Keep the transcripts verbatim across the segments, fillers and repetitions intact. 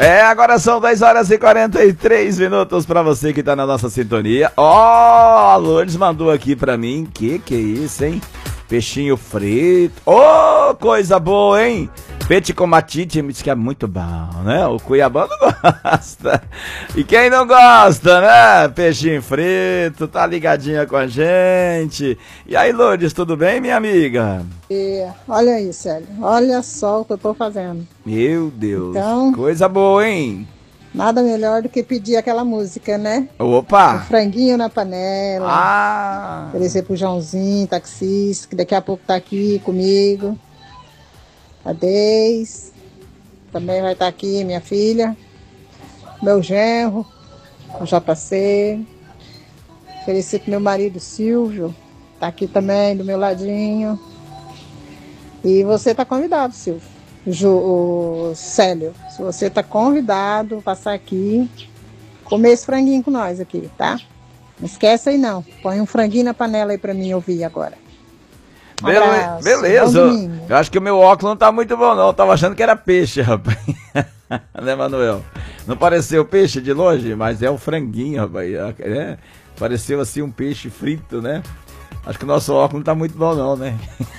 É, agora são dez horas e quarenta e três minutos pra você que tá na nossa sintonia. Ó, oh, a Lourdes mandou aqui pra mim. Que que é isso, hein? Peixinho frito. Ô, oh, coisa boa, hein? Peixe com matite, me diz que é muito bom, né? O cuiabano gosta. E quem não gosta, né? Peixinho frito, tá ligadinha com a gente. E aí, Lourdes, tudo bem, minha amiga? É, olha aí, Célio. Olha só o que eu tô fazendo. Meu Deus, então, coisa boa, hein? Nada melhor do que pedir aquela música, né? Opa! O franguinho na panela. Ah! Oferecer pro Joãozinho, taxista, que daqui a pouco tá aqui comigo. A Deis. Também vai estar aqui, minha filha. Meu genro. Eu já passei. Oferecer pro meu marido Silvio. Tá aqui também, do meu ladinho. E você tá convidado, Silvio. Ju, o Célio, se você tá convidado a passar aqui, comer esse franguinho com nós aqui, tá? Não esquece aí não, põe um franguinho na panela aí pra mim ouvir agora. Um Bele abraço, beleza, eu acho que o meu óculos não tá muito bom não, eu tava achando que era peixe, rapaz. Né, Manuel? Não pareceu peixe de longe, mas é o franguinho, rapaz. É, pareceu assim um peixe frito, né? Acho que o nosso óculos não tá muito bom não, né?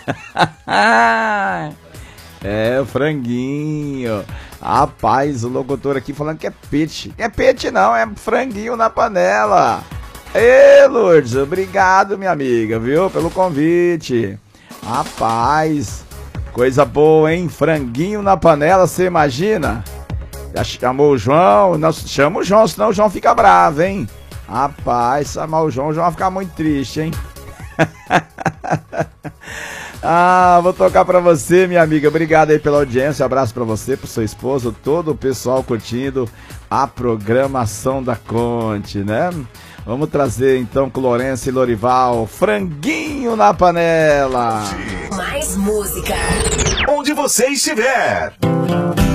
É, o franguinho. Rapaz, o locutor aqui falando que é peixe. É peixe não, é franguinho na panela. Ê, Lourdes, obrigado, minha amiga, viu, pelo convite. Rapaz, coisa boa, hein? Franguinho na panela, você imagina? Já chamou o João? Não, chama o João, senão o João fica bravo, hein? Rapaz, chamar o João, o João vai ficar muito triste, hein? Ah, vou tocar pra você, minha amiga. Obrigado aí pela audiência. Um abraço pra você, pro seu esposo, todo o pessoal curtindo a programação da Conte, né? Vamos trazer então com Lourenço e Lorival, franguinho na panela. Mais música. Onde você estiver.